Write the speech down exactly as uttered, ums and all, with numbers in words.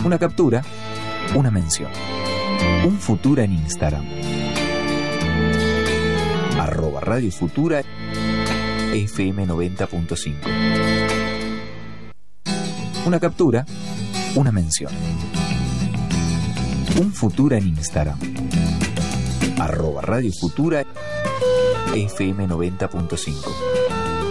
Una captura, una mención. Un Futura en Instagram. Arroba Radio Futura F M noventa punto cinco. Una captura, una mención. Un Futura en Instagram. Arroba Radio Futura F M noventa punto cinco.